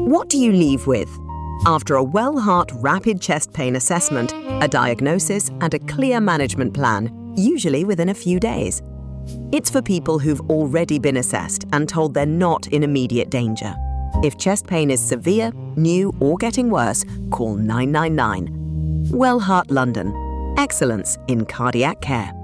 What do you leave with? After a Wellheart rapid chest pain assessment, a diagnosis and a clear management plan, usually within a few days. It's for people who've already been assessed and told they're not in immediate danger. If chest pain is severe, new or getting worse, call 999. Wellheart London. Excellence in cardiac care.